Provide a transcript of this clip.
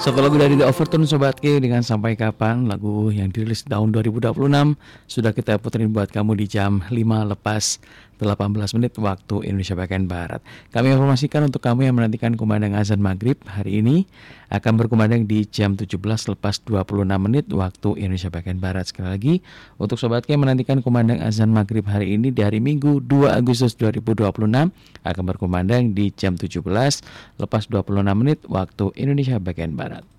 Satu lagu dari The Overtones Sobat K dengan Sampai Kapan, lagu yang dirilis tahun 2026 sudah kita puterin buat kamu di jam 5 lepas 18 menit waktu Indonesia bagian Barat. Kami informasikan untuk kamu yang menantikan kumandang azan maghrib hari ini akan berkumandang di jam 17 lepas 26 menit waktu Indonesia bagian Barat. Sekali lagi, untuk Sobat K yang menantikan kumandang azan maghrib hari ini di hari Minggu 2 Agustus 2026 akan berkumandang di jam 17 lepas 26 menit waktu Indonesia bagian Barat.